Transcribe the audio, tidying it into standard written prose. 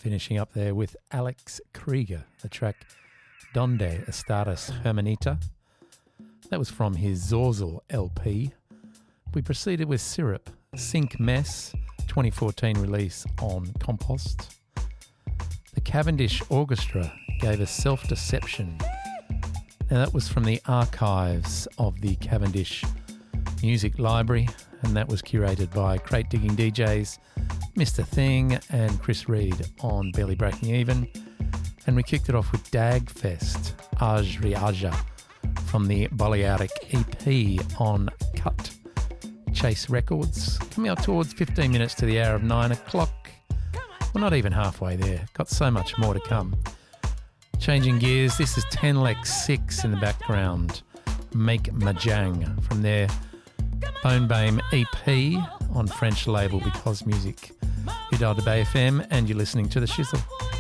finishing up there with Alex Krieger, the track Donde Estás Hermanita. That was from his Zorzal LP. We proceeded with Syrup, Sink Mess, 2014 release on Compost. The Cavendish Orchestra gave us Self-Deception. Now that was from the archives of the Cavendish Music Library, and that was curated by Crate Digging DJs, Mr. Thing and Chris Reed on Barely Breaking Even. And we kicked it off with Dagfest, Aj Riaja, from the Balearic EP on Cut Chase Records. Coming up towards 15 minutes to the hour of 9 o'clock. We're not even halfway there. Got so much more to come. Changing gears, this is Tenlek 6 in the background. Make Majang from their Bone Bame EP on French label Because Music. You're dialed to Bay FM and you're listening to The Shizzle.